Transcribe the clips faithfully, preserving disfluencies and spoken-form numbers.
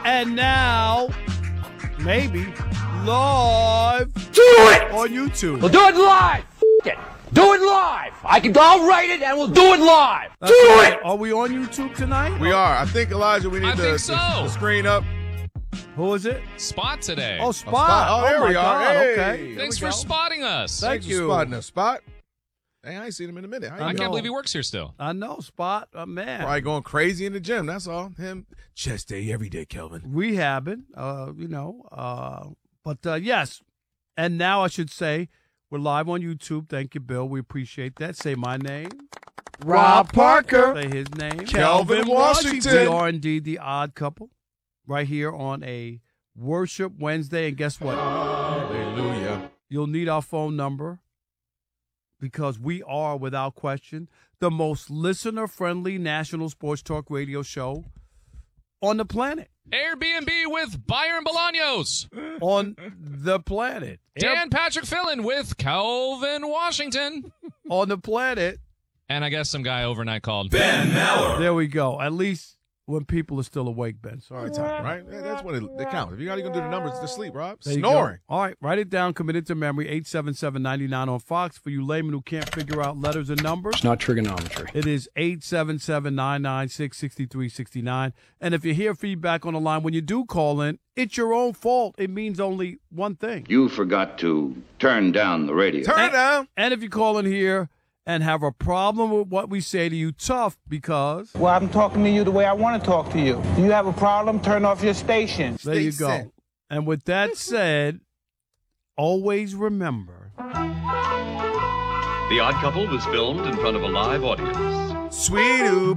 And now, maybe, live Do it! on YouTube. We'll do it live. F- it. Do it live. I can. I'll write it and we'll do it live. That's do right. it. Are we on YouTube tonight? We are. I think, Elijah, we need I the, think so. the, the screen up. Who is it? Spot today. Oh, Spot. Spot. Oh, there my we are. God. Hey. Okay. Thanks Here we for go. spotting us. Thank Thanks you. for spotting us, Spot. Hey, I ain't seen him in a minute. How you I doing? can't know. believe he works here still. I know, Spot. Uh, man. Probably going crazy in the gym. That's all. Him. Chest day every day, Kelvin. Rehabbing, uh, you know. Uh, but, uh, yes. And now I should say we're live on YouTube. Thank you, Bill. We appreciate that. Say my name. Rob Parker. Say his name. Kelvin Washington. We are indeed the odd couple right here on a Worship Wednesday. And guess what? Hallelujah. You'll need our phone number because we are, without question, the most listener-friendly national sports talk radio show on the planet. Airbnb with Byron Bolaños. On the planet. Dan Patrick Fillon with Calvin Washington. On the planet. And I guess some guy overnight called Ben Maller. There we go. At least when people are still awake, Ben. Sorry, Tom. Right? Yeah, that's what it, it counts. If you got to go do the numbers, it's sleep, Rob. There you Snoring. go. All right, write it down. Commit it to memory. eight seven seven, nine nine on Fox. For you laymen who can't figure out letters and numbers, It's not trigonometry. it is eight seven seven, nine nine six, six three six nine. And if you hear feedback on the line, when you do call in, it's your own fault. It means only one thing. You forgot to turn down the radio. Turn it down. And if you call in here and have a problem with what we say to you, tough, because Well, I'm talking to you the way I want to talk to you. Do you have a problem? Turn off your station. there you Stay go. sent. And with that said, always remember. The Odd Couple was filmed in front of a live audience. Sweet ooh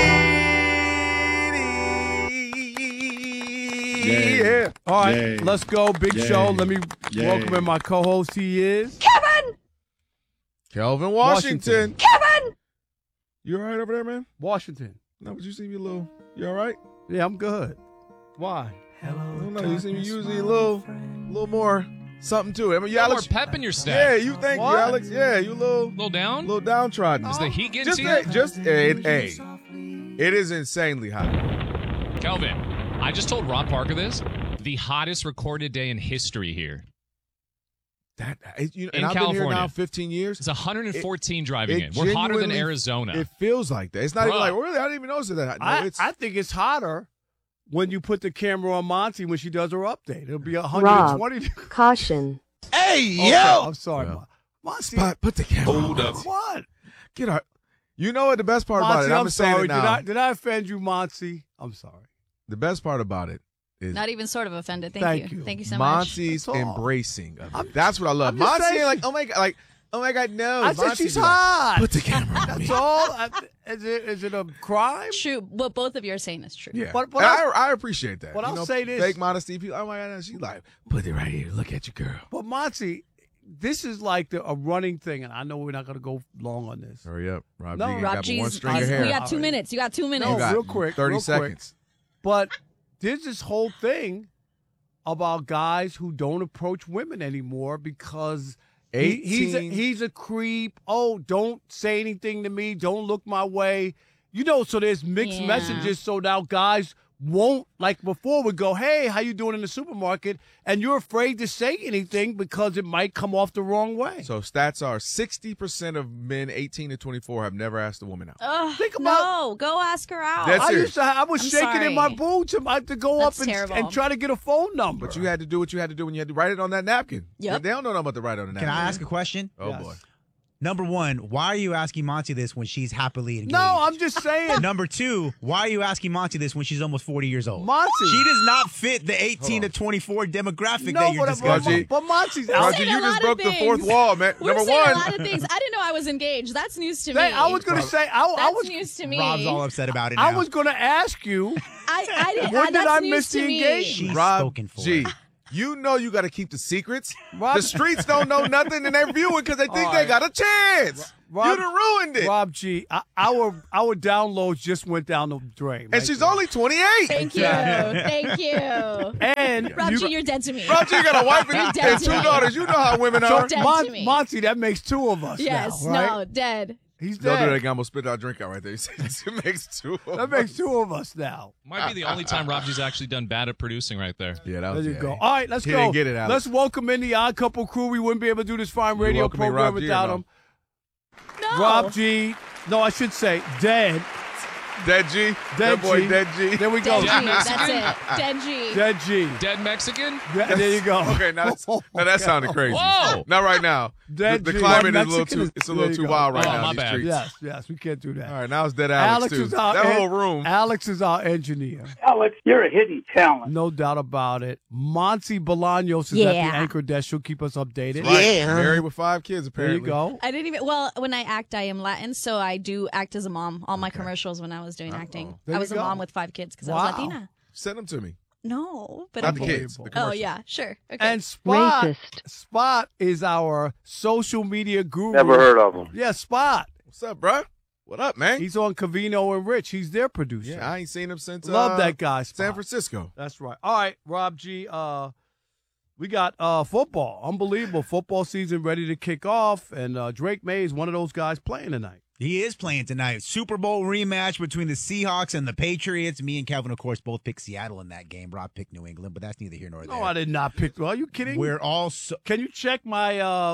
baby. Yeah. All right, Yay. let's go. Big Yay. show. Let me Yay. welcome in my co-host. He is Kelvin Washington. Washington. Kevin! You all right over there, man? Washington. No, but you seem a little, you all right? Yeah, I'm good. Why? I don't know. You seem usually a little, a little more something to it. I mean, you A little Alex. more pep in your Yeah, step. you think What? you, Alex? Yeah, you a little, A little down? little downtrodden. Is the heat getting just, to a, you? just a, a, it is insanely hot. Kelvin, I just told Rob Parker this. The hottest recorded day in history here. That, it, you know, In and I've been here California. now fifteen years. It's one hundred fourteen driving It in. We're hotter than genuinely- Arizona. It feels like that. It's not even Bruh. like really. I didn't even notice that. No, I, it's I think it's hotter when you put the camera on Monty when she does her update. It'll be one Rob, twenty. caution. hey Okay, yo. I'm sorry, Yeah. Mon- Monty. Spot, put the camera. Hold on. up. What? Get our. You know what the best part about Monty, it? I'm, I'm saying sorry. it now. Did I, did I offend you, Monty? I'm sorry. The best part about it is Not even sort of offended. Thank, Thank you. you. Thank you so much. Monty's That's all. embracing of it. I'm- That's what I love. I'm just Monty saying- ain't like, oh my god, like, oh my god, no. I said Monty she's be like, hot. Put the camera on me. That's all. I- Is it is it a crime? True. What both of you are saying is true. Yeah, But- but And I'll- I, I appreciate that. but You I'll know, say this. fake modesty. People, oh my god, she's like, put it right here. Look at you, girl. But Monty, this is like the, a running thing, and I know we're not going to go long on this. Hurry up, Rob No, G. ain't Rob got but G's. one string of he's- hair. You got two All right. minutes. You got two minutes. No, You got real quick, thirty real quick. seconds. But there's this whole thing about guys who don't approach women anymore because he, he's a, eighteen he's a creep. Oh, don't say anything to me. Don't look my way. You know, so there's mixed Yeah. messages. So now guys won't, like before, would go, hey, how you doing in the supermarket? And you're afraid to say anything because it might come off the wrong way. So stats are sixty percent of men eighteen to twenty-four have never asked a woman out. Ugh, Think about- no, go ask her out. That's I it. used to, I was I'm shaking sorry. in my boots and I had to go That's up and, terrible. and try to get a phone number. But you had to do what you had to do when you had to write it on that napkin. Yep. They don't know about to write on the napkin. Can I ask a question? Oh, Yes. boy. Number one, why are you asking Monty this when she's happily engaged? No, I'm just saying. Number two, why are you asking Monty this when she's almost forty years old? Monty. She does not fit the eighteen to Hold twenty-four demographic No, that you're but, discussing. but, but Monty's We're out. Roger, saying you a just lot broke of the fourth things. wall, man. We're Number saying one. a lot of things. I didn't know I was engaged. That's news to me. Hey, I was going to say, I, I That's was news to me. Rob's all upset about it now. I was going to ask you, I, I didn't. When I, did that's I news miss to the me. engagement? She's Rob spoken for. G, you know you got to keep the secrets. Rob- the streets don't know nothing, and they're viewing because they think All they right. got a chance. Rob- you done ruined it. Rob G, I- our our downloads just went down the drain. and right she's there. only twenty-eight. Thank you. Thank you. And Rob you, G, you're dead to me. Roger, you got a wife You're and, dead and to two me. daughters. You know how women so are. dead Mon- to me. Monty, that makes two of us Yes. now, right? No. Dead. He's Don't do dead. that again. I'm going to spit that drink out right there. It makes two of That makes us. two of us now. Might be the only time Rob G's actually done bad at producing right there. Yeah, that There was you yeah. go. All right, let's He go. didn't get it, Alex. Let's welcome in the Odd Couple crew. We wouldn't be able to do this fine You radio welcoming program Rob G or without no? him. No. Rob G. No, I should say dead. Dead G? Dead that boy G. Dead G. There we go. Dead G. Dead That's Mexican? it. Dead G. Dead G. Dead Mexican? Yeah, there you go. Okay, now, that's, now that sounded crazy. Whoa. Not right now. Dead the, the G. climate is a little Mexican too is- it's a there little you too go. wild right Oh, now. my in these bad. streets. Yes, yes, we can't do that. All right, now it's Dead Alex, Alex too. is our that en- whole room. Alex is our engineer. Alex, you're a hidden talent. No doubt about it. Monty Bolaños is at Yeah. the anchor desk. She'll keep us updated. Right. Married with five kids, There apparently. you go. I didn't even. Well, when I act, I am Latin, so I do act as a mom. All my commercials when I was doing acting, There I you was a go. mom with five kids because Wow. I was Latina. Send them to me. No, but Not I'm the kids. The Oh commercials. yeah, sure. Okay. And Spot, Spot is our social media guru. Never heard of him. Yeah, Spot. What's up, bro? What up, man? He's on Cavino and Rich. He's their producer. Yeah, I ain't seen him since Love uh, that guy, Spot. San Francisco. That's right. All right, Rob G. Uh, we got uh, football. Unbelievable football season ready to kick off, and uh, Drake May is one of those guys playing tonight. He is playing tonight. Super Bowl rematch between the Seahawks and the Patriots. Me and Kevin, of course, both picked Seattle in that game. Rob picked New England, but that's neither here nor there. No, I did not pick. Are you kidding? We're all so, Can you check my? Uh,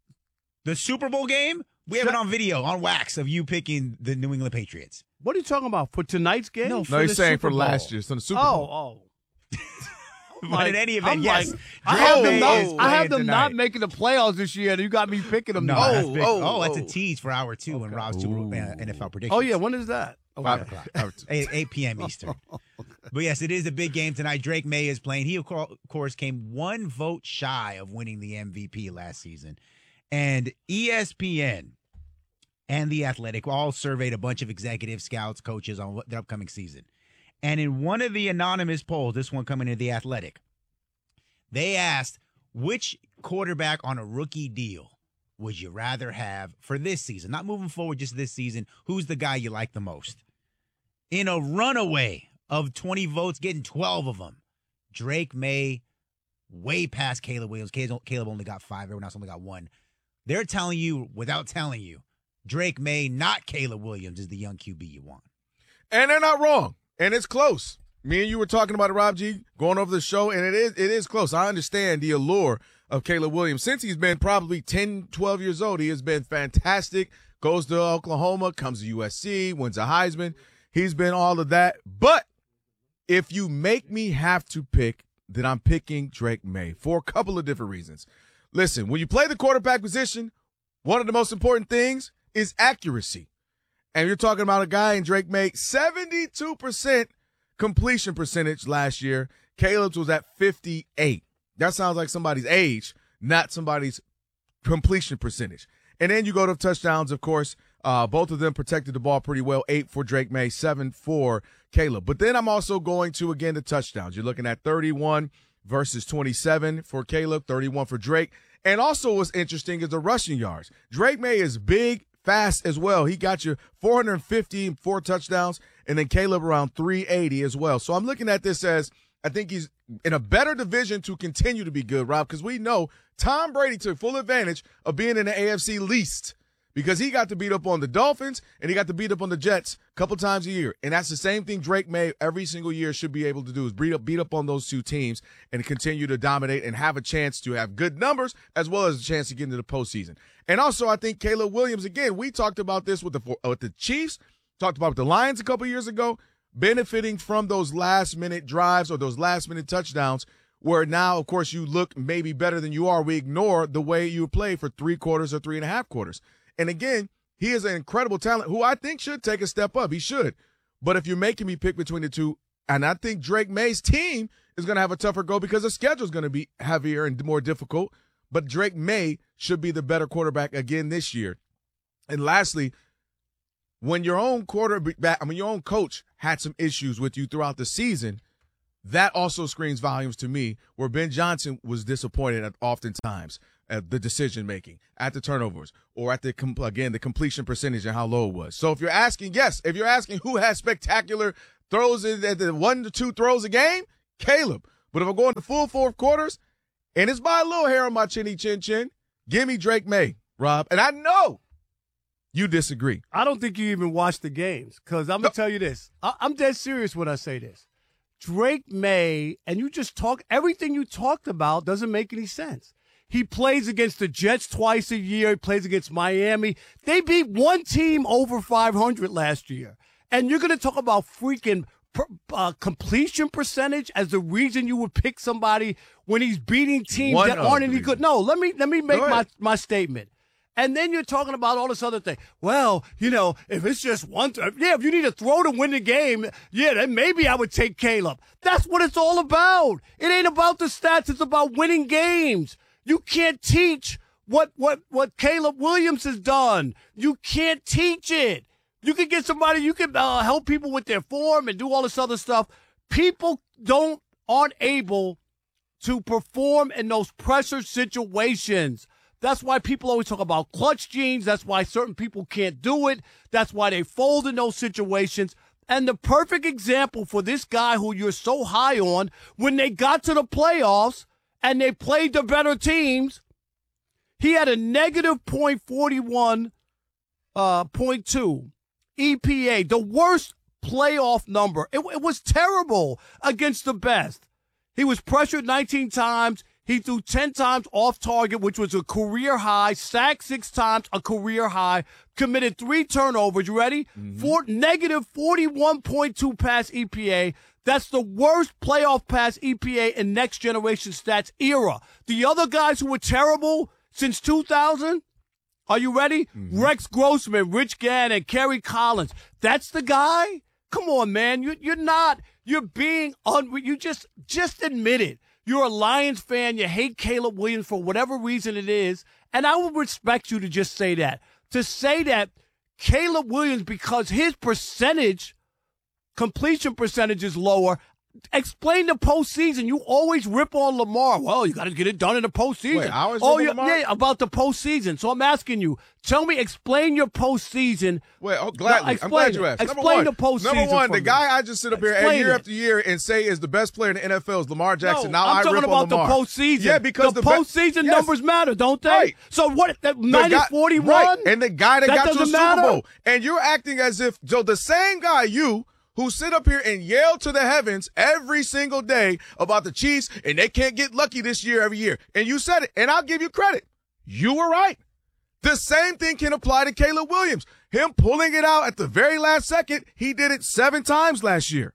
the Super Bowl game. We have it on video, on wax, of you picking the New England Patriots. what are you talking about for tonight's game? No, No, he's the saying Super for last Bowl. year. So the Super Bowl. Oh, oh. But in any event, I'm yes. like, I Drake have them, May not, is I have playing them not tonight. making the playoffs this year, and you got me picking them. No, now. that's big. oh, Oh, that's a oh. tease for hour two when Rob's Super Bowl, uh, N F L predictions. Oh yeah, when is that? Five Okay. o'clock. eight, eight p.m. Eastern. But yes, it is a big game tonight. Drake May is playing. He, of cour- of course, came one vote shy of winning the M V P last season. And E S P N and The Athletic all surveyed a bunch of executive scouts, coaches on what- the upcoming season. And in one of the anonymous polls, this one coming to The Athletic, they asked which quarterback on a rookie deal would you rather have for this season? Not moving forward, just this season. Who's the guy you like the most? In a runaway of twenty votes, getting twelve of them, Drake May, way past Caleb Williams. Caleb only got five. Everyone else only got one. They're telling you, without telling you, Drake May, not Caleb Williams, is the young Q B you want. And they're not wrong. And it's close. Me and you were talking about it, Rob G, going over the show, and it is it is close. I understand the allure of Caleb Williams. Since he's been probably ten, twelve years old, he has been fantastic. Goes to Oklahoma, comes to U S C, wins a Heisman. He's been all of that. But if you make me have to pick, then I'm picking Drake May for a couple of different reasons. Listen, when you play the quarterback position, one of the most important things is accuracy. And you're talking about a guy in Drake May, seventy-two percent completion percentage last year. Caleb's was at fifty-eight. That sounds like somebody's age, not somebody's completion percentage. And then you go to touchdowns, of course. Uh, both of them protected the ball pretty well. Eight for Drake May, seven for Caleb. But then I'm also going to, again, the touchdowns. You're looking at thirty-one versus twenty-seven for Caleb, thirty-one for Drake. And also what's interesting is the rushing yards. Drake May is big, fast as well. He got you four hundred fifty and four touchdowns, and then Caleb around three eighty as well. So I'm looking at this as I think he's in a better division to continue to be good, Rob, because we know Tom Brady took full advantage of being in the A F C least because he got to beat up on the Dolphins and he got to beat up on the Jets a couple times a year. And that's the same thing Drake May every single year should be able to do is beat up, beat up on those two teams and continue to dominate and have a chance to have good numbers as well as a chance to get into the postseason. And also, I think Caleb Williams, again, we talked about this with the with the Chiefs, talked about with the Lions a couple years ago, benefiting from those last-minute drives or those last-minute touchdowns where now, of course, you look maybe better than you are. We ignore the way you play for three quarters or three and a half quarters. And again, he is an incredible talent who I think should take a step up. He should. But if you're making me pick between the two, and I think Drake May's team is going to have a tougher go because the schedule is going to be heavier and more difficult. But Drake May should be the better quarterback again this year. And lastly, when your own quarterback, I mean, your own coach had some issues with you throughout the season, that also screams volumes to me where Ben Johnson was disappointed at oftentimes at the decision-making, at the turnovers, or at the, again, the completion percentage and how low it was. So if you're asking, yes, if you're asking who has spectacular throws in at the one to two throws a game, Caleb. But if I'm going to full fourth quarters, and it's by a little hair on my chinny chin chin, give me Drake May, Rob. And I know You disagree. I don't think you even watched the games because I'm going to No. tell you this. I- I'm dead serious when I say this. Drake May, and you just talk, everything you talked about doesn't make any sense. He plays against the Jets twice a year. He plays against Miami. They beat one team over five hundred last year. And you're going to talk about freaking per, uh, completion percentage as the reason you would pick somebody when he's beating teams One that of aren't the any good. reasons. No, let me let me make Go my, ahead. my statement. And then you're talking about all this other thing. Well, you know, if it's just one, th- yeah, if you need to throw to win the game, yeah, then maybe I would take Caleb. That's what it's all about. It ain't about the stats. It's about winning games. You can't teach what what what Caleb Williams has done. You can't teach it. You can get somebody. You can uh, help people with their form and do all this other stuff. People don't aren't able to perform in those pressure situations. That's why people always talk about clutch genes. That's why certain people can't do it. That's why they fold in those situations. And the perfect example for this guy who you're so high on, when they got to the playoffs and they played the better teams, he had a negative point four one, uh, point two E P A, the worst playoff number. It, it was terrible against the best. He was pressured nineteen times. He threw ten times off target, which was a career high, sacked six times, a career high, committed three turnovers. You ready? Mm-hmm. Four, negative forty-one point two pass E P A. That's the worst playoff pass E P A in next generation stats era. The other guys who were terrible since two thousand, are you ready? Mm-hmm. Rex Grossman, Rich Gannon, Kerry Collins. That's the guy? Come on, man. You, you're not. You're being un. You just just admit it. You're a Lions fan. You hate Caleb Williams for whatever reason it is. And I would respect you to just say that. To say that Caleb Williams, because his percentage, completion percentage is lower, explain the postseason. You always rip on Lamar. Well, you got to get it done in the postseason. Wait, I always oh, rip on yeah, Lamar? yeah, about the postseason. So I'm asking you, tell me, explain your postseason. Well, oh, gladly. No, I'm glad explain you it. asked. Number Explain one, the postseason Number one, for the me. guy I just sit up here Explain year it. after year and say is the best player in the N F L is Lamar Jackson. No, now I'm I talking rip about on Lamar. the postseason. Yeah, because the, the, postseason yes. numbers matter, don't they? Right. So what? That The minus guy- forty-one, right. And the guy that, That got to the doesn't Super matter? Bowl, and you're acting as if so the same guy you. Who sit up here and yell to the heavens every single day about the Chiefs and they can't get lucky this year every year. And you said it, and I'll give you credit. You were right. The same thing can apply to Caleb Williams. Him pulling it out at the very last second, he did it seven times last year.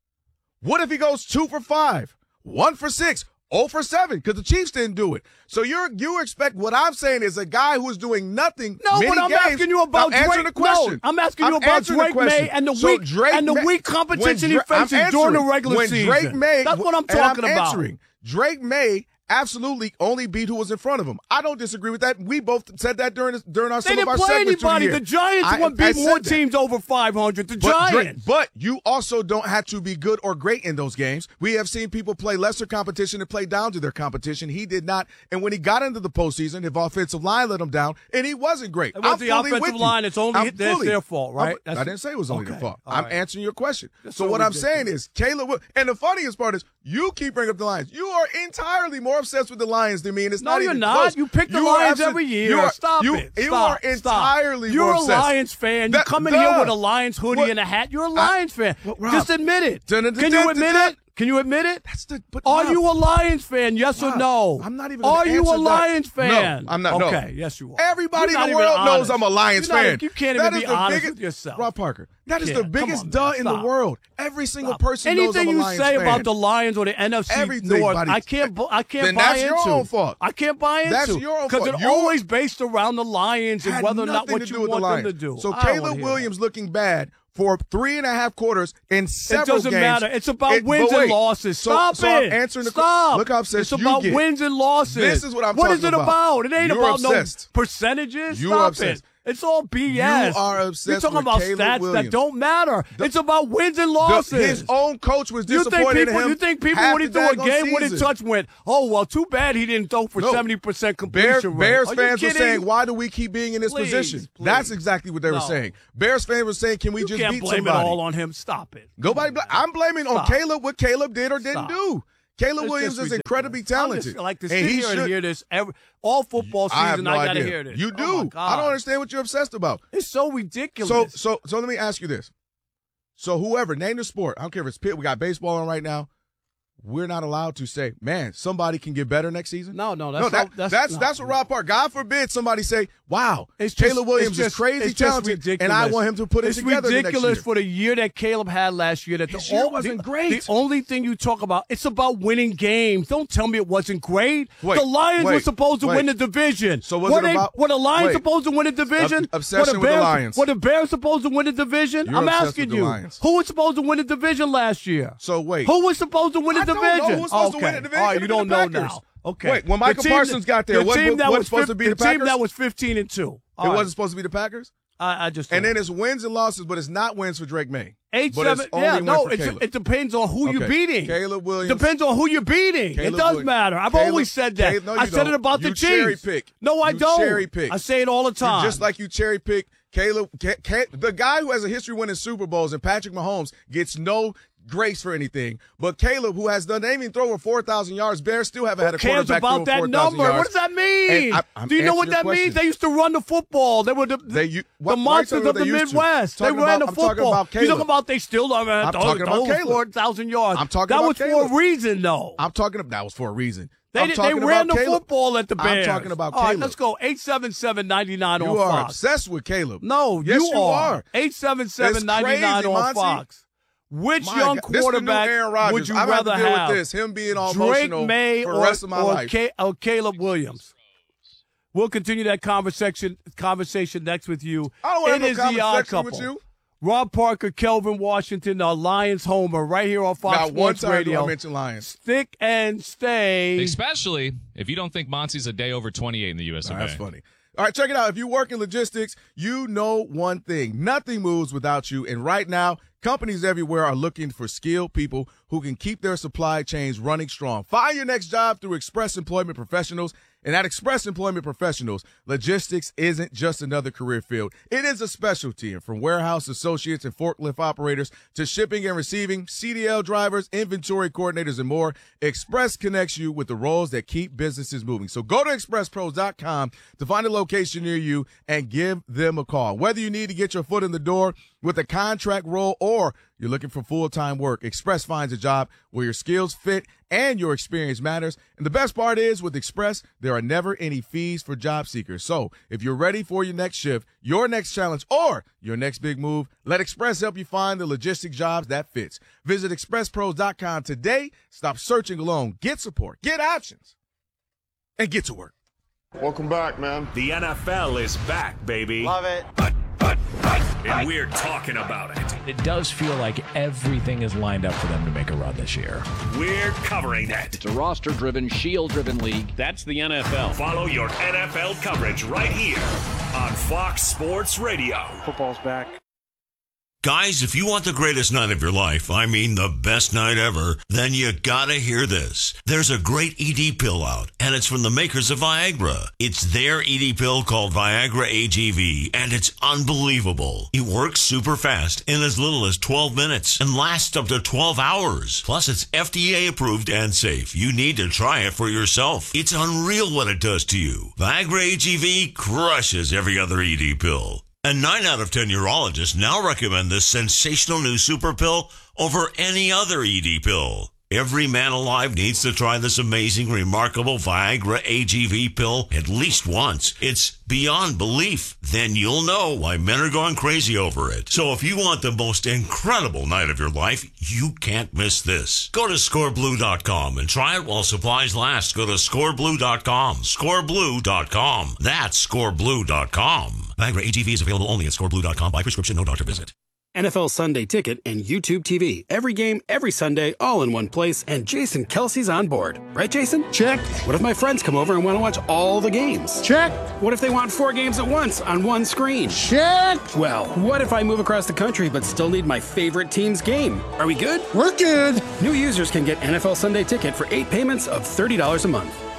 What if he goes two for five, one for six, oh for seven, because the Chiefs didn't do it. So you're you expect what I'm saying is a guy who's doing nothing. No, many but I'm games, asking you about I'm answering Drake. the question. No, I'm asking you I'm about answering the Drake question. May and the So weak Drake and the May- weak competition he when Dra- I'm faces during the answering. regular when season. Drake May, That's what I'm and talking I'm about. answering. Drake May absolutely only beat who was in front of him. I don't disagree with that. We both said that during during our They some of didn't our play segments through anybody. the, year. The Giants I- won I beat said more that. teams over five hundred. The But, Drake, Giants. but you also don't have to be good or great in those games. We have seen people play lesser competition and play down to their competition. He did not. And when he got into the postseason, his offensive line let him down, and he wasn't great. It was I'm the fully offensive with you. line. It's only I'm that's fully- their fault, right? I'm- That's- I didn't say it was only okay. their fault. All I'm right. answering your question. That's so so what I'm ridiculous. saying is, Caleb, Will- and the funniest part is, you keep bringing up the Lions. You are entirely more obsessed with the Lions than me, and it's No, not you're even not. close. You pick the You are Lions absolute- every year. You are, Stop you, it. You Stop. are Stop. entirely You're more a obsessed. Lions fan. You That- come in duh. here with a Lions hoodie What? and a hat. You're a I- Lions fan. Well, Rob, Just admit it. dun- dun- Can dun- you admit dun- it? Can you admit it? That's the. But Are Rob, you a Lions fan? Yes or Rob, no? I'm not even gonna Are you answer a that. Lions fan? No, I'm not. No. Okay, yes, you are. Everybody You're in the not even world knows honest. I'm a Lions You're not- fan. You can't That even is be the honest biggest, with yourself. Rob Parker, that is Yeah, the come biggest on, man. duh in the Stop. world. Every single Stop. person knows I'm Anything a you Lions say fan. about the Lions or the N F C Everything, North, buddy. I can't. bu- I can't Then buy that's into. your own fault. I can't buy into. That's your own because fault. it's You're- always based around the Lions and had whether or not nothing what to you do with want the them Lions. to do. So I don't wanna Caleb hear Williams looking bad for three and a half quarters in several It doesn't games. matter. It's about It- wins but wait. and losses. So- Stop so it. I'm answering the Stop. Look how obsessed It's you about get. wins and losses. This is what I'm What talking is it about. about? It ain't You're about obsessed. no percentages. You're Stop obsessed. it. It's all B S. You are obsessed You're talking with about Caleb stats Williams. that don't matter. The- it's about wins and The- losses. his own coach was You think disappointed people? in him. You think people half when he the threw a daggone game winning season. touch went, oh well, too bad he didn't throw for No. seventy percent Bear, completion rate. Bears Are you fans were kidding? saying, why do we keep being in this Please, position? please. That's exactly what they were No. saying. Bears fans were saying, can we You just can't beat blame somebody? it all on him. Stop it. Nobody. Bl- I'm blaming on Stop. Caleb what Caleb did or didn't Stop. do. Caleb It's Williams just is incredibly ridiculous. I'm talented. just like to and sit he here and should- hear this every, all football I have season. no I, gotta idea. hear this. You do. Oh my God. I don't understand what you're obsessed about. It's so ridiculous. So, so, so let me ask you this. So whoever, name the sport. I don't care if it's Pitt. We got baseball on right now. We're not allowed to say, man, somebody can get better next season. No, no, that's no, that, not, that's that's no. that's what Rob Park. God forbid somebody say, "Wow, It's just- Caleb Williams it's just- is crazy it's just talented, ridiculous. and I want him to put it it's together." ridiculous the next year. for the year that Caleb had last year. That His the, year all- wasn't the- great. The only thing you talk about, it's about winning games. Don't tell me it wasn't great. Wait, the Lions wait, were supposed to wait. win the division. So was were it they, about- Were the Lions wait. supposed to win the division? Ob- obsession were the with the Bears, Lions. Were the Bears supposed to win the division? You're I'm obsessed asking with the you, Lions. who was supposed to win the division last year? So wait, Who was supposed to win the I don't division? know who was supposed to okay. win the division. All right, Could've you been don't the know Packers. now. Okay. Wait, when Michael The team Parsons that- got there, the wasn't- team that wasn't was supposed to fif- be the the team Packers? that was fifteen and two. it wasn't supposed to be the Packers. I, I just And don't. then it's wins and losses, but it's not wins for Drake May. Eight but seven, it's only yeah, win no, for it's, Caleb. it depends on who you're Okay. beating. Caleb Williams. Depends on who you're beating. Caleb it does Williams. matter. I've Caleb- always said that. Caleb- no, I you said don't. it about You the cherry Chiefs. pick. No, I You don't. cherry pick. I say it all the time. Just like you cherry pick Caleb, Ca- Ca- the guy who has a history winning Super Bowls, and Patrick Mahomes gets no grace for anything. But Caleb, who has done, they didn't even throw over four thousand yards. Bears still haven't had a Who cares quarterback about throw that over four thousand number? yards. What does that mean? And I- I'm Do you know what answering that your means? question. They used to run the football. They were the, They u- the what- why monsters tell me of what the they used to? Midwest. They Talking ran about- the I'm talking football. about You talking Caleb. about they still uh, I'm those, talking about those Caleb. four thousand yards. I'm talking that about was Caleb. for a reason, though. I'm talking about that was for a reason. They, I'm did, they talking ran the about Caleb. football at the I'm Bears. talking about All right, Caleb. let's go. eight seven seven, nine nine You on are Fox. obsessed with Caleb. No, Yes, you, you are. eight seven seven, nine nine crazy, on Monty. Fox. Which My young God. This is the new quarterback Aaron Rodgers. would you I'm gonna have rather to deal have? with this, him being all Drake emotional May for or, the rest of my or, life. Ca- or Caleb Williams? We'll continue that conversation conversation next with you. I don't want It to is have the no Odd conversation Couple. with you. Rob Parker, Kelvin Washington, our Lions homer, right here on Fox Not one Sports time Radio. do I mention Lions. Stick and stay. Especially if you don't think Monty's a day over twenty-eight in the U S of Nah, A. that's funny. All right, check it out. If you work in logistics, you know one thing. Nothing moves without you. And right now, companies everywhere are looking for skilled people who can keep their supply chains running strong. Find your next job through Express Employment Professionals. And at Express Employment Professionals, logistics isn't just another career field. It is a specialty. And from warehouse associates and forklift operators to shipping and receiving, C D L drivers, inventory coordinators, and more, Express connects you with the roles that keep businesses moving. So go to express pros dot com to find a location near you and give them a call. Whether you need to get your foot in the door with a contract role or you're looking for full-time work, Express finds a job where your skills fit and your experience matters. And the best part is with Express, there are never any fees for job seekers. So if you're ready for your next shift, your next challenge, or your next big move, let Express help you find the logistic jobs that fits. Visit express pros dot com today. Stop searching alone. Get support, get options, and get to work. Welcome back, man. The N F L is back, baby. Love it. And we're talking about it. It does feel like everything is lined up for them to make a run this year. We're covering it. It's a roster-driven, shield-driven league. That's the N F L. Follow your N F L coverage right here on Fox Sports Radio. Football's back. Guys, if you want the greatest night of your life, I mean the best night ever, then you gotta hear this. There's a great E D pill out, and it's from the makers of Viagra. It's their E D pill called Viagra A G V, and it's unbelievable. It works super fast in as little as twelve minutes and lasts up to twelve hours. Plus, it's F D A approved and safe. You need to try it for yourself. It's unreal what it does to you. Viagra A G V crushes every other E D pill. And nine out of ten urologists now recommend this sensational new super pill over any other E D pill. Every man alive needs to try this amazing, remarkable Viagra A G V pill at least once. It's beyond belief. Then you'll know why men are going crazy over it. So if you want the most incredible night of your life, you can't miss this. Go to score blue dot com and try it while supplies last. Go to score blue dot com. score blue dot com. That's score blue dot com. Viagra A G V is available only at score blue dot com by prescription, no doctor visit. N F L Sunday Ticket and YouTube T V. Every game, every Sunday, all in one place, and Jason Kelsey's on board. Right, Jason? Check. What if my friends come over and want to watch all the games? Check. What if they want four games at once on one screen? Check. Well, what if I move across the country but still need my favorite team's game? Are we good? We're good. New users can get N F L Sunday Ticket for eight payments of thirty dollars a month.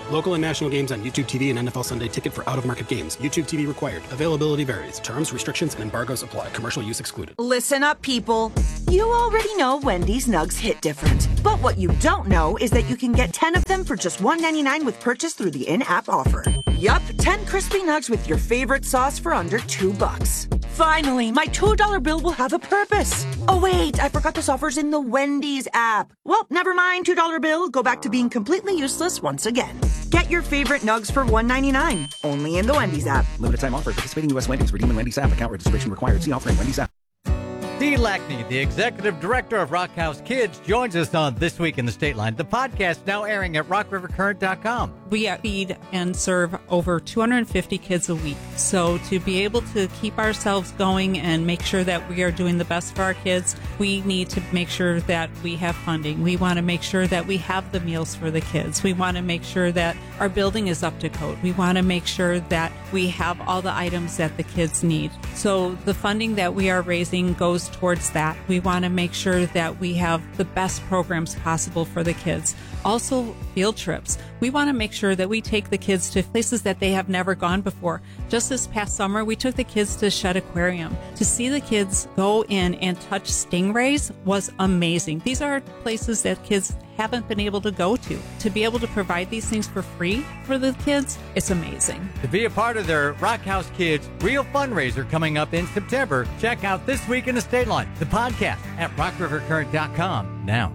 Local and national games on YouTube T V and N F L Sunday Ticket for out-of-market games. YouTube T V required. Availability varies. Terms, restrictions, and embargoes apply. Commercial use excluded. Listen up, people. You already know Wendy's nugs hit different. But what you don't know is that you can get ten of them for just one ninety-nine with purchase through the in-app offer. Yup, ten crispy nugs with your favorite sauce for under two bucks. Finally, my two dollar bill will have a purpose. Oh wait, I forgot this offer's in the Wendy's app. Well, never mind, two dollar bill. Go back to being completely useless once again. Get your favorite nugs for one ninety-nine. Only in the Wendy's app. Limited time offer. Participating U S Wendy's. Redeem in Wendy's app. Account registration required. See offer in Wendy's app. Dee Lackney, the executive director of Rock House Kids, joins us on This Week in the State Line, the podcast now airing at rock river current dot com. We feed and serve over two hundred fifty kids a week. So to be able to keep ourselves going and make sure that we are doing the best for our kids, we need to make sure that we have funding. We want to make sure that we have the meals for the kids. We want to make sure that our building is up to code. We want to make sure that we have all the items that the kids need. So the funding that we are raising goes towards that. We want to make sure that we have the best programs possible for the kids. Also, field trips. We want to make sure that we take the kids to places that they have never gone before. Just this past summer, we took the kids to Shedd Aquarium. To see the kids go in and touch stingrays was amazing. These are places that kids haven't been able to go to. To be able to provide these things for free for the kids, it's amazing. To be a part of their Rock House Kids Real Fundraiser coming up in September, check out This Week in the State Line, the podcast at rock river current dot com now.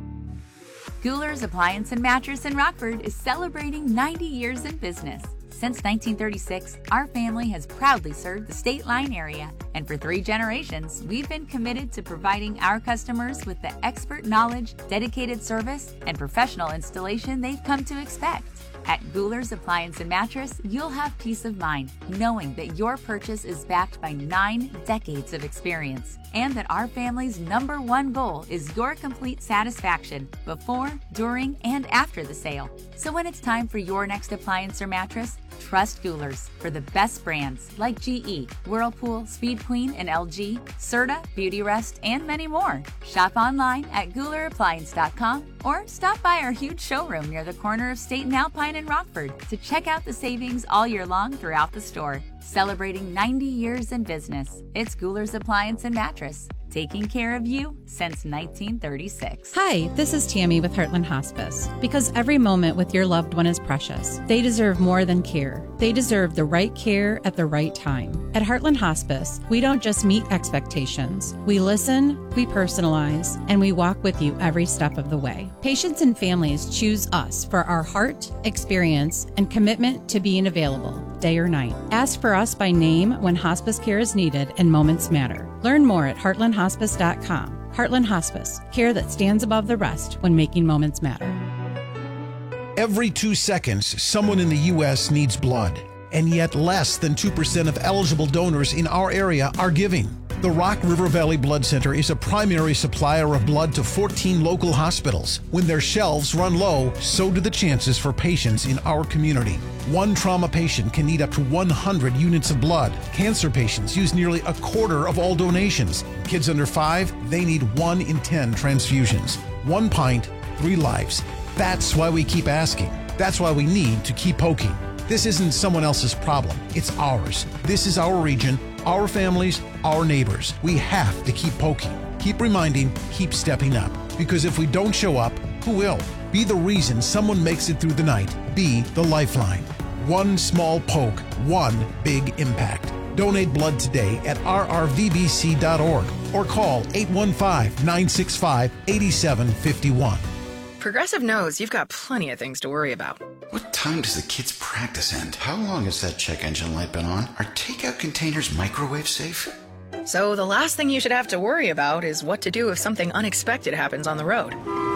Guler's Appliance and Mattress in Rockford is celebrating ninety years in business. Since nineteen thirty-six, our family has proudly served the State Line area, and for three generations, we've been committed to providing our customers with the expert knowledge, dedicated service, and professional installation they've come to expect. At Guler's Appliance and Mattress, you'll have peace of mind knowing that your purchase is backed by nine decades of experience, and that our family's number one goal is your complete satisfaction before, during, and after the sale. So when it's time for your next appliance or mattress, trust Guler's for the best brands like G E, Whirlpool, Speed Queen, and L G, Serta, Beautyrest, and many more. Shop online at guler appliance dot com or stop by our huge showroom near the corner of State and Alpine in Rockford to check out the savings all year long throughout the store. Celebrating ninety years in business, it's Guler's Appliance and Mattress, taking care of you since nineteen thirty-six. Hi, this is Tammy with Heartland Hospice. Because every moment with your loved one is precious. They deserve more than care. They deserve the right care at the right time. At Heartland Hospice, we don't just meet expectations. We listen, we personalize, and we walk with you every step of the way. Patients and families choose us for our heart, experience, and commitment to being available, day or night. Ask for us by name when hospice care is needed and moments matter. Learn more at heartland hospice dot com. Heartland Hospice, care that stands above the rest when making moments matter. Every two seconds, someone in the U S needs blood, and yet less than two percent of eligible donors in our area are giving. The Rock River Valley Blood Center is a primary supplier of blood to fourteen local hospitals. When their shelves run low, so do the chances for patients in our community. One trauma patient can need up to one hundred units of blood. Cancer patients use nearly a quarter of all donations. Kids under five, they need one in ten transfusions. One pint, three lives. That's why we keep asking. That's why we need to keep poking. This isn't someone else's problem. It's ours. This is our region, our families, our neighbors. We have to keep poking, keep reminding, keep stepping up. Because if we don't show up, who will? Be the reason someone makes it through the night. Be the lifeline. One small poke, one big impact. Donate blood today at r r v b c dot org or call eight one five, nine six five, eight seven five one. Progressive knows you've got plenty of things to worry about. What time does the kids' practice end? How long has that check engine light been on? Are takeout containers microwave safe? So the last thing you should have to worry about is what to do if something unexpected happens on the road.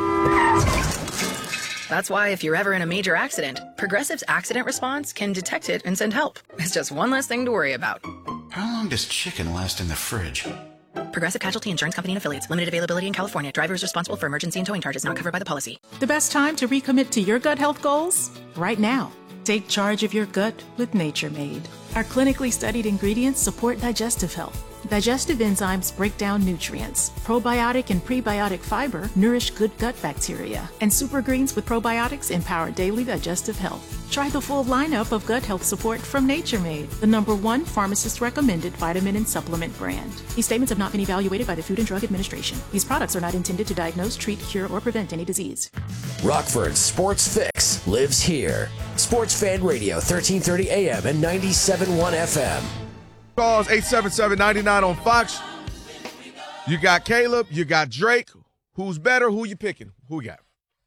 That's why if you're ever in a major accident, Progressive's accident response can detect it and send help. It's just one less thing to worry about. How long does chicken last in the fridge? Progressive Casualty Insurance Company and Affiliates. Limited availability in California. Driver is responsible for emergency and towing charges not covered by the policy. The best time to recommit to your gut health goals? Right now. Take charge of your gut with Nature Made. Our clinically studied ingredients support digestive health, Digestive enzymes break down nutrients. Probiotic and prebiotic fiber nourish good gut bacteria. And Super Greens with probiotics empower daily digestive health. Try the full lineup of gut health support from Nature Made, the number one pharmacist-recommended vitamin and supplement brand. These statements have not been evaluated by the Food and Drug Administration. These products are not intended to diagnose, treat, cure, or prevent any disease. Rockford's Sports Fix lives here. Sports Fan Radio, thirteen thirty A M and ninety-seven point one F M. Calls eight seven seven, nine nine on Fox. You got Caleb, you got Drake. Who's better? Who you picking? Who you got?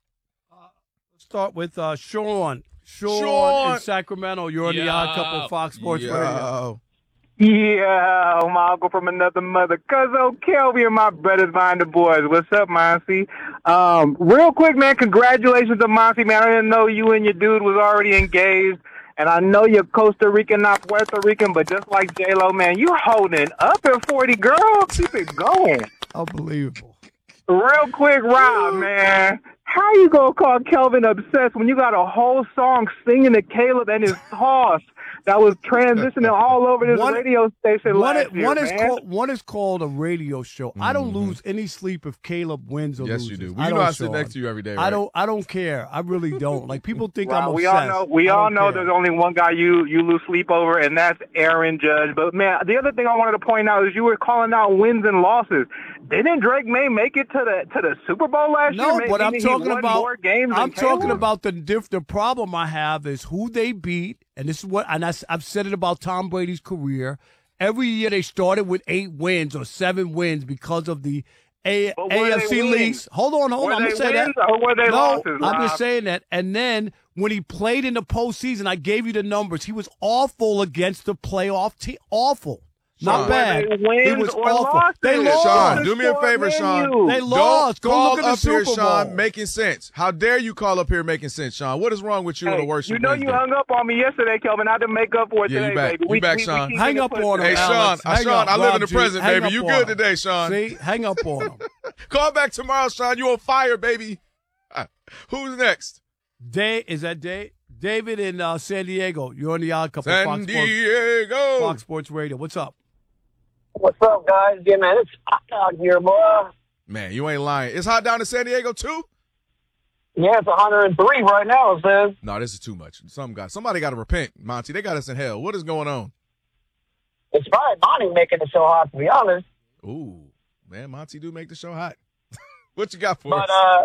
Let's start with uh, Sean. Sean. Sean in Sacramento. You're on the Odd Couple of Fox Sports Yo. Radio. Yeah, my uncle from another mother. Cuzzo Kelby and my brothers behind the boys. What's up, Monty? Um, real quick, man, congratulations to Monty, man. I didn't know you and your dude was already engaged. And I know you're Costa Rican, not Puerto Rican, but just like J-Lo, man, you holding up at forty, girl. Keep it going. Unbelievable. Real quick, Rob, man. How you gonna call Kelvin obsessed when you got a whole song singing to Caleb and his horse that was transitioning all over this one, radio station one, last year, one is man? called one is called a radio show. Mm-hmm. I don't lose any sleep if Caleb wins or yes, loses. you do. I You don't, know I sit Sean. next to you every day, right? I don't. I don't care. I really don't. Like people think Well, I'm we obsessed. all know. We I all don't know care. there's only one guy you you lose sleep over, and that's Aaron Judge. But man, the other thing I wanted to point out is you were calling out wins and losses. Didn't Drake May make it to the to the Super Bowl last No, year? but I'm Meaning he talking won about. more games I'm than talking Caleb? about the diff. The problem I have is who they beat, and this is what. And I, I've said it about Tom Brady's career. Every year they started with eight wins or seven wins because of the A- But were A F C they leagues. wins? Hold on, hold Were on. I'm they gonna say that. wins or were they no, losses, I'm Rob? just saying that. And then when he played in the postseason, I gave you the numbers. He was awful against the playoff team. Awful. Not Sean, bad. Were they wins He was or awful. losses? They lost. Sean, do me a favor, Sean. They lost. Don't Go call look at the up here, Super Sean, Bowl. making sense. How dare you call up here making sense, Sean? What is wrong with you Hey, on a worship you know Wednesday? you hung up on me yesterday, Kelvin. I had to make up for it Yeah, today, you back. baby. You We, back, we, Sean. We keep Hang it up pushing. on him, Hey, Sean, Alex. uh, Hang Sean, up, I live in Rob the G. present, Hang baby. up You on good him. today, Sean. See? Hang up on him. Call back tomorrow, Sean. You on fire, baby. Who's next? Day, is that Day? David in uh, San Diego. You're on the Odd Couple. San Fox Diego. Sports, Fox Sports Radio. What's up? What's up, guys? Yeah, man, it's hot out here, boy. Man, you ain't lying. It's hot down in San Diego, too? Yeah, it's one hundred three right now, it says. No, this is too much. Some guy, somebody got to repent, Monty. They got us in hell. What is going on? It's probably Monty making it so hot, to be honest. Ooh, man, Monty do make the show hot. What you got for But, us? uh,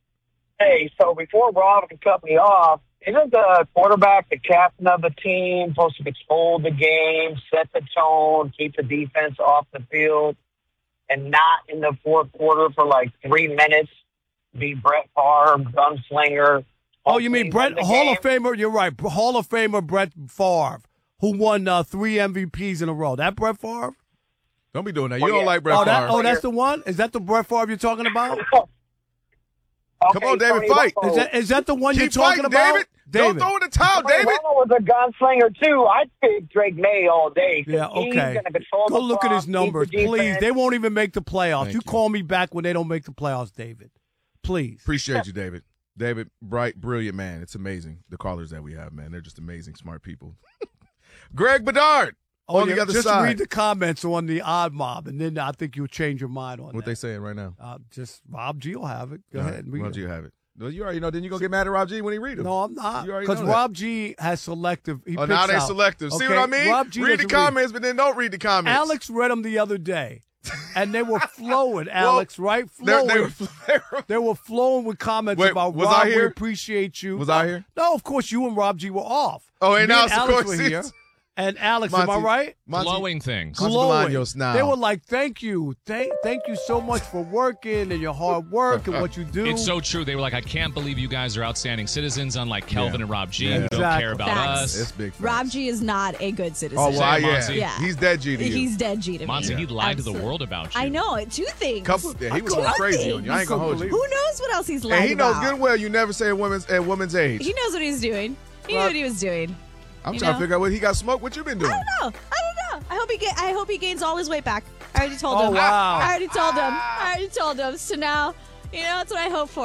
hey, so before Rob can cut me off, isn't the quarterback the captain of the team, supposed to control the game, set the tone, keep the defense off the field, and not in the fourth quarter for like three minutes be Brett Favre, gunslinger? Oh, you mean Brett, the Hall game? of Famer? You're right. Hall of Famer Brett Favre, who won uh, three M V Ps in a row. That Brett Favre? Don't be doing that. You Oh, don't yeah. like Brett Oh, that, Favre. oh, that's the one? Is that the Brett Favre you're talking about? Come on, David, fight. Is that, is that the one you're Keep talking fighting, about? David. Don't throw in the towel, Trey David. Romo was a gunslinger, too. I'd pick Drake May all day. 'cause Yeah, He's okay. going to control Go the look at clock, his keep numbers, the please. defense. They won't even make the playoffs. Thank You you. call me back when they don't make the playoffs, David. Please. Appreciate you, David. David, bright, brilliant man. It's amazing, the callers that we have, man. They're just amazing, smart people. Greg Bedard Oh, on yeah, the other just side. read the comments on the Odd Mob, and then I think you'll change your mind on What that. they saying right now? Uh, just Rob G will have it. Go All ahead. right, read Rob it. G have it. No, you already know. Then you gonna get mad at Rob G when he read them. No, I'm not. You already Because know that. Rob G has selective. He Oh, now picks they out. selective. See Okay? what I mean? Rob G read the doesn't comments, but then don't read the comments. Alex read them the other day, and they were flowing. Alex, right? They're- Flowing. they were- They were flowing with comments Wait, about was Rob. I here? We appreciate you. Was I here? No, of course you and Rob G were off. Oh, and Me now and of Alex course were here. it's- And Alex, am I Monty- right? Monty- Glowing things. Monty Glowing. Bolaños now. They were like, "Thank you, thank, thank you so much for working and your hard work and what you do." It's so true. They were like, I can't believe you guys are outstanding citizens, unlike Kelvin Yeah. and Rob G, Yeah. who don't Exactly. care about Facts. us. It's big. Rob G is not a good citizen. Oh, well, Say it, yeah. Monty. Yeah. He's dead G to you. He's dead G to me. Monty, he lied to the Absolutely. world about you. I know. Two things. Couple, yeah, he was Two going crazy things. on you. I ain't gonna hold you. Who knows what else he's lying And he knows about? good well you never say a woman's a woman's age. He knows what he's doing. He knew Well, what he was doing. I'm you trying know? to figure out what he got smoked. What you been doing? I don't know. I don't know. I hope he get. I hope he gains all his weight back. I already told Oh, him. wow. I already told him. I already told him. So now, you know, that's what I hope for.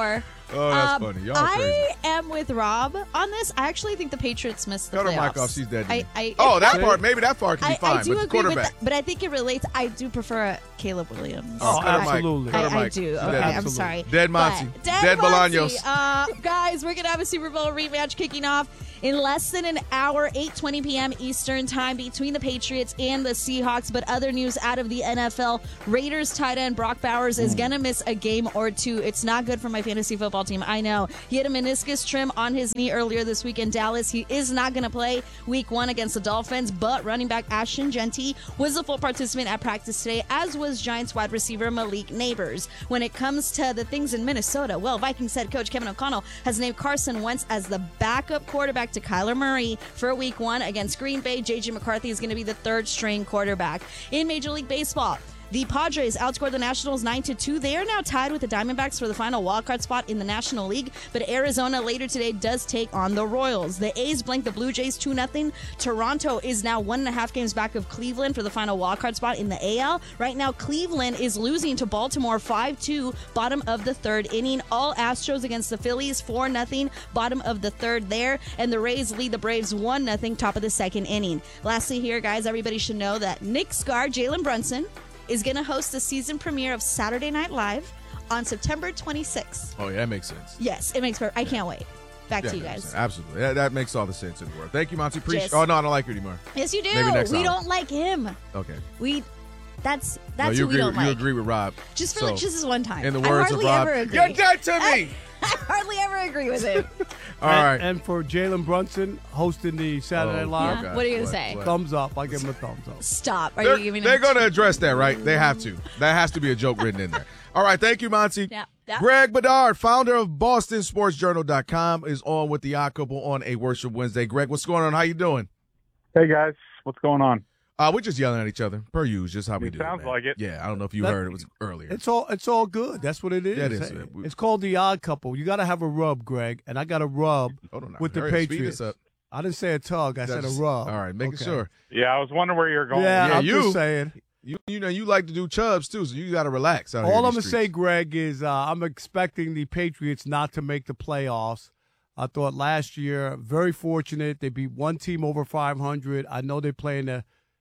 Oh, that's Um, funny. Y'all are crazy. I am with Rob on this. I actually think the Patriots missed the Cut her playoffs. mic off. She's dead. to I, me. I, oh, that part. Maybe that part can be I, fine. I do but the agree with quarterback. that, but I think it relates. I do prefer Caleb Williams. Oh, cut her mic. absolutely. Cut her I, I mic. do. She's Okay, dead. I'm Absolutely. sorry. Dead Monty. But- Dead, Dead Monty. Bolaños. Uh, guys, we're gonna have a Super Bowl rematch kicking off in less than an hour, eight twenty p.m. Eastern time, between the Patriots and the Seahawks. But other news out of the N F L: Raiders tight end Brock Bowers is gonna miss a game or two. It's not good for my fantasy football team. I know he had a meniscus trim on his knee earlier this week in Dallas. He is not gonna play Week One against the Dolphins. But running back Ashton Genty was a full participant at practice today, as was Giants wide receiver Malik Neighbors. When it comes to the things in Minnesota, well, Vikings head coach Kevin O'Connell has named Carson Wentz as the backup quarterback to Kyler Murray for Week One against Green Bay. J J McCarthy is going to be the third string quarterback. In Major League Baseball, the Padres outscored the Nationals nine to two. They are now tied with the Diamondbacks for the final wildcard spot in the National League, but Arizona later today does take on the Royals. The A's blanked the Blue Jays two nothing. Toronto is now one and a half games back of Cleveland for the final wildcard spot in the A L. Right now, Cleveland is losing to Baltimore five two, bottom of the third inning. All Astros against the Phillies four nothing, bottom of the third there, and the Rays lead the Braves one nothing, top of the second inning. Lastly here, guys, everybody should know that Nick Scar, Jalen Brunson, is going to host the season premiere of Saturday Night Live on September twenty-sixth. Oh, yeah, that makes sense. Yes, it makes perfect. I can't wait. Back Yeah, to you that makes guys. sense. Absolutely. That, that makes all the sense in the world. Thank you, Monty. Appreciate Just- Oh, no, I don't like you anymore. Yes, you do. Maybe next we hour. don't like him. Okay. We. That's No, that's you who we agree, don't you like. agree with Rob. Just for So, like, just this one time. In the I words of hardly Rob, ever agree. you're dead to me. I hardly ever agree with him. All and, right. And for Jalen Brunson hosting the Saturday Oh, Night Live, God. What are you gonna What- say? what? thumbs up. I give him a thumbs up. Stop. Are They're, you giving they're him? going to address that, right? They have to. That has to be a joke written in there. All right. Thank you, Monty. Yeah. Yeah. Greg Bedard, founder of Boston Sports Journal dot com, is on with the Odd Couple on a Worship Wednesday. Greg, what's going on? How you doing? Hey, guys. What's going on? Uh, we're just yelling at each other, per usual, just how we It do sounds it. man. like it. Yeah, I don't know if you That- heard it was earlier. It's all it's all good. That's what it is. Yeah, it is. Hey, We- It's called the Odd Couple. You got to have a rub, Greg, and I got a rub Hold on now. with the Hurry up, speed Patriots. this up. I didn't say a tug. I said a That's- rub. All right, making Okay. sure. Yeah, I was wondering where you're going. Yeah, Yeah, I'm you. just saying. You you know you like to do chubs too, so you got to relax. Out here All in I'm these gonna say, streets. Greg, is uh, I'm expecting the Patriots not to make the playoffs. I thought last year very fortunate. They beat one team over five hundred. I know they're playing the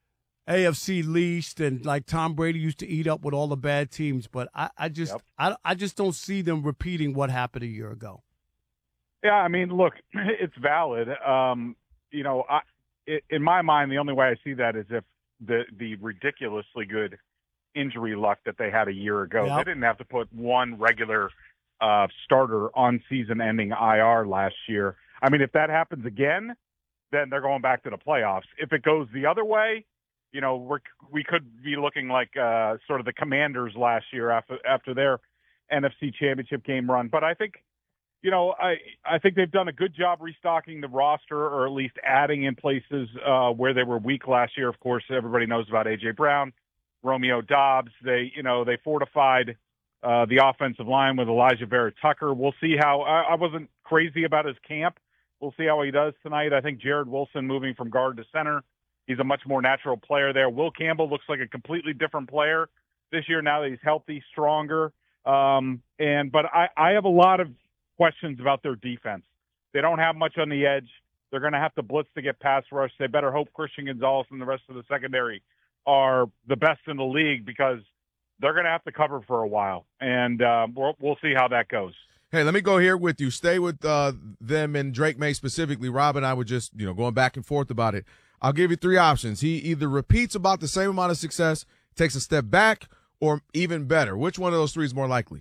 A F C least, and like Tom Brady used to eat up with all the bad teams. But I, I just Yep. I, I just don't see them repeating what happened a year ago. Yeah, I mean, look, it's valid. Um, you know, I, i in my mind, the only way I see that is if the the ridiculously good injury luck that they had a year ago. Yep. They didn't have to put one regular uh, starter on season-ending I R last year. I mean, if that happens again, then they're going back to the playoffs. If it goes the other way, you know, we're, we could be looking like uh, sort of the Commanders last year after after their N F C Championship game run. But I think, you know, I I think they've done a good job restocking the roster, or at least adding in places uh, where they were weak last year. Of course, everybody knows about A J Brown, Romeo Dobbs. They, you know, they fortified uh, the offensive line with Elijah Vera Tucker. We'll see how. I, I wasn't crazy about his camp. We'll see how he does tonight. I think Jared Wilson moving from guard to center, he's a much more natural player there. Will Campbell looks like a completely different player this year now that he's healthy, stronger. Um, and but I, I have a lot of questions about their defense. They don't have much on the edge. They're going to have to blitz to get pass rush. They better hope Christian Gonzalez and the rest of the secondary are the best in the league, because they're going to have to cover for a while. And uh, we'll, we'll see how that goes. Hey, let me go here with you. Stay with uh, them and Drake May specifically. Rob and I were just, you know, going back and forth about it. I'll give you three options. He either repeats about the same amount of success, takes a step back, or even better. Which one of those three is more likely?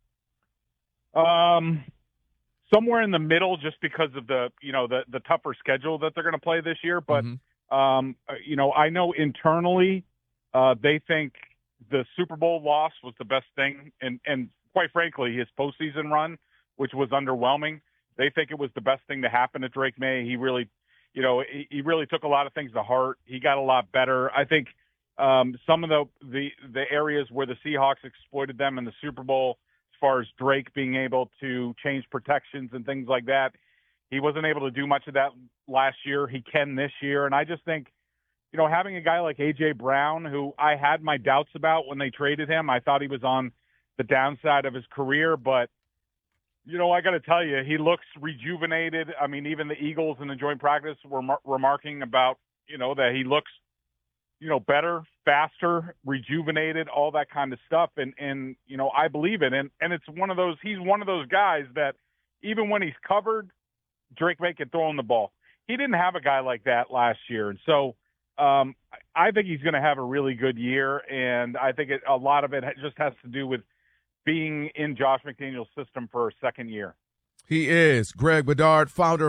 Um, somewhere in the middle, just because of the, you know, the, the tougher schedule that they're going to play this year. But, Mm-hmm. um, you know, I know internally uh, they think the Super Bowl loss was the best thing. And, and quite frankly, his postseason run, which was underwhelming, they think it was the best thing to happen to Drake May. He really, you know, he, he really took a lot of things to heart. He got a lot better. I think um, some of the, the, the areas where the Seahawks exploited them in the Super Bowl, as far as Drake being able to change protections and things like that, he wasn't able to do much of that last year. He can this year. And I just think, you know, having a guy like A J Brown, who I had my doubts about when they traded him, I thought he was on the downside of his career, but You know, I got to tell you, he looks rejuvenated. I mean, even the Eagles in the joint practice were mar- remarking about, you know, that he looks, you know, better, faster, rejuvenated, all that kind of stuff. And, and you know, I believe it. And, and it's one of those, he's one of those guys that even when he's covered, Drake May can throw him the ball. He didn't have a guy like that last year. And so um, I think he's going to have a really good year. And I think it, a lot of it just has to do with being in Josh McDaniels' system for a second year. He is Greg Bedard, founder